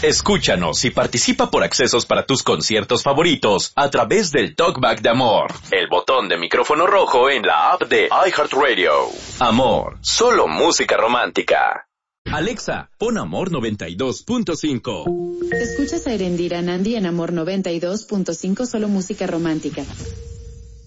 Escúchanos y participa por accesos para tus conciertos favoritos a través del Talkback de Amor, el botón de micrófono rojo en la app de iHeartRadio. Amor, solo música romántica. Alexa, pon Amor 92.5. Escuchas a Erendira Nandi en Amor 92.5, solo música romántica.